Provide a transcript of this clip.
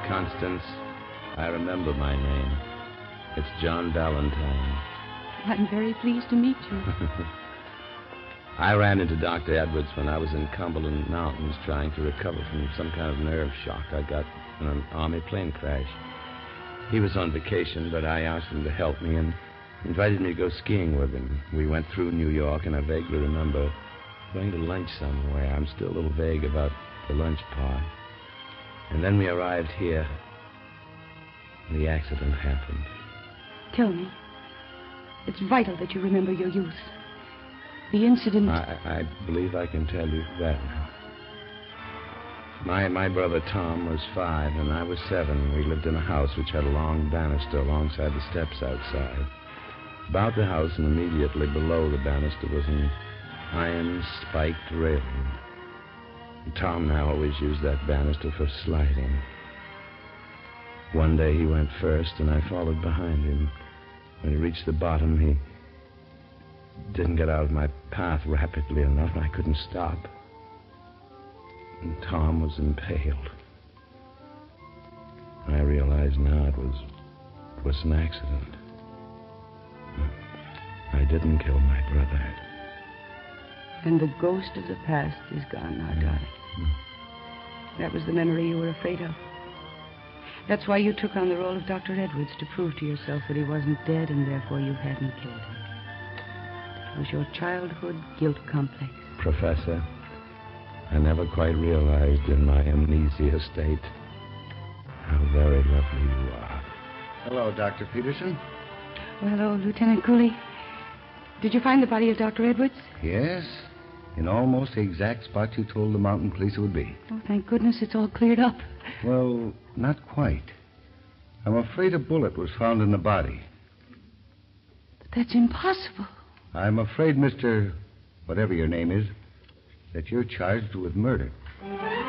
Constance, I remember my name. It's John Valentine. I'm very pleased to meet you. I ran into Dr. Edwards when I was in Cumberland Mountains trying to recover from some kind of nerve shock I got in an Army plane crash. He was on vacation, but I asked him to help me and invited me to go skiing with him. We went through New York, and I vaguely remember going to lunch somewhere. I'm still a little vague about the lunch part. And then we arrived here. The accident happened. Tell me. It's vital that you remember your youth. The incident... I believe I can tell you that now. My brother Tom was 5, and I was 7. We lived in a house which had a long banister alongside the steps outside. About the house and immediately below the banister was an iron spiked railing. Tom and I always used that banister for sliding. One day he went first, and I followed behind him. When he reached the bottom, he didn't get out of my path rapidly enough, and I couldn't stop. And Tom was impaled. I realize now it was an accident. I didn't kill my brother. And the ghost of the past is gone now, darling. That was the memory you were afraid of. That's why you took on the role of Dr. Edwards, to prove to yourself that he wasn't dead and therefore you hadn't killed him. It was your childhood guilt complex. Professor, I never quite realized in my amnesia state how very lovely you are. Hello, Dr. Peterson. Well, hello, Lieutenant Cooley. Did you find the body of Dr. Edwards? Yes, in almost the exact spot you told the mountain police it would be. Oh, thank goodness it's all cleared up. Well, not quite. I'm afraid a bullet was found in the body. But that's impossible. I'm afraid, Mr. whatever your name is, that you're charged with murder.